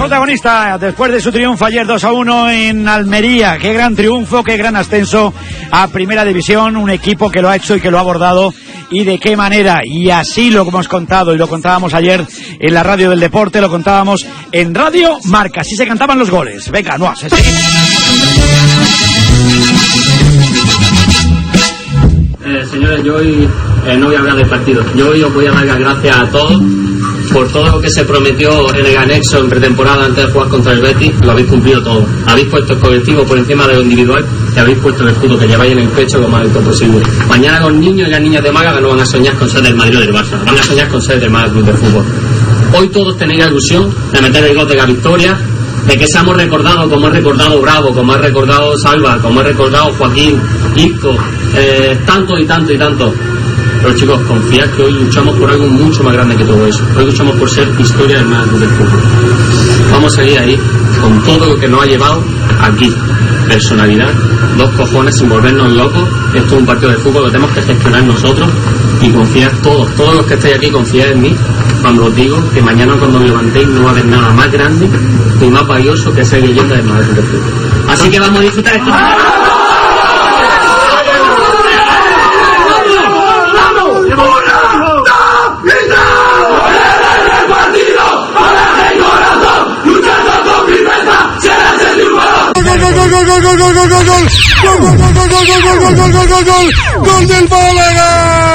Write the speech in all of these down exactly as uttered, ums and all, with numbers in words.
protagonista después de su triunfo ayer dos a uno en Almería. Qué gran triunfo, qué gran ascenso a Primera División, un equipo que lo ha hecho y que lo ha abordado, y de qué manera. Y así lo hemos contado, y lo contábamos ayer en la radio del deporte, lo contábamos en Radio Marca. Así se cantaban los goles. Venga, no haces. Eh, señores, yo hoy eh, no voy a hablar del partido. Yo hoy os voy a dar las gracias a todos por todo lo que se prometió en el anexo en pretemporada antes de jugar contra el Betis. Lo habéis cumplido todo. Habéis puesto el colectivo por encima de lo individual y habéis puesto el escudo que lleváis en el pecho lo más alto posible. Mañana los niños y las niñas de Málaga no van a soñar con ser del Madrid o del Barça, van a soñar con ser del Málaga Club de Fútbol. Hoy todos tenéis la ilusión de meter el gol de la victoria, de que seamos recordados como ha recordado Bravo, como ha recordado Salva, como ha recordado Joaquín, Isco, eh, tanto y tanto y tanto. Pero chicos, confiad que hoy luchamos por algo mucho más grande que todo eso. Hoy luchamos por ser historia del Málaga Club de Fútbol. Vamos a seguir ahí con todo lo que nos ha llevado aquí. Personalidad, dos cojones sin volvernos locos. Esto es un partido de fútbol, lo tenemos que gestionar nosotros y confiar todos, todos los que estéis aquí, confiad en mí cuando os digo que mañana cuando me levantéis no va a haber nada más grande y más valioso que ser leyenda del Málaga Club de Fútbol. Así que vamos a disfrutar esto. ¡Gol del Málaga!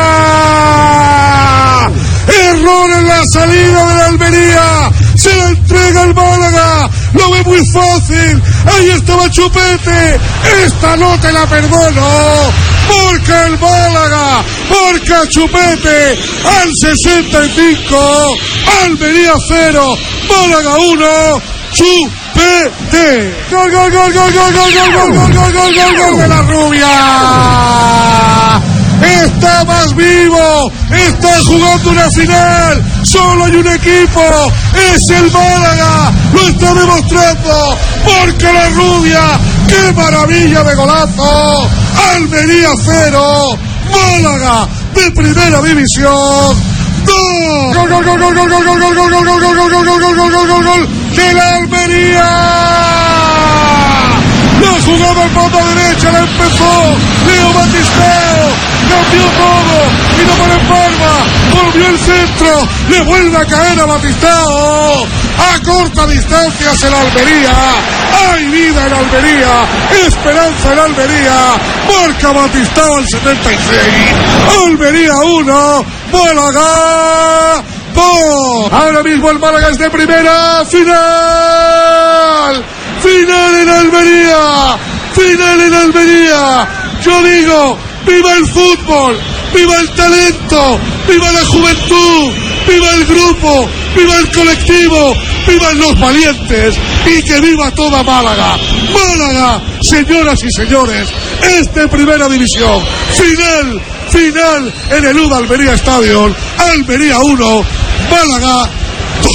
Error en la salida de la Almería. Se la entrega el Málaga. Lo ve muy fácil. Ahí estaba Chupete. Esta no te la perdono. Porque el Málaga, porque Chupete al sesenta y cinco. Almería cero. Málaga uno. Chupete. Gol, gol, gol, gol, gol, gol, gol, gol, gol, gol, gol, gol, gol de la Rubia. Está más vivo, está jugando una final. Solo hay un equipo, es el Málaga. Lo está demostrando, porque la Rubia, qué maravilla de golazo. Almería cero, Málaga de Primera División dos. Gol, gol, gol, gol, gol, gol, gol, gol, gol, gol, gol, gol, gol, gol, gol, gol, gol, gol de la Almería. La jugada en banda derecha la empezó Leo Batistao, cambió todo, vino por el palma, volvió el centro, le vuelve a caer a Batistao, a corta distancia hacia la Almería. Hay vida en Almería, esperanza en Almería, marca Batistao al setenta y seis, Almería uno, Málaga dos. Ahora mismo el Málaga es de primera, final. Final en Almería, final en Almería. Yo digo, viva el fútbol, viva el talento, viva la juventud, viva el grupo, viva el colectivo, vivan los valientes y que viva toda Málaga. Málaga, señoras y señores, es de Primera División. Final, final en el U D Almería Stadium. Almería uno, Málaga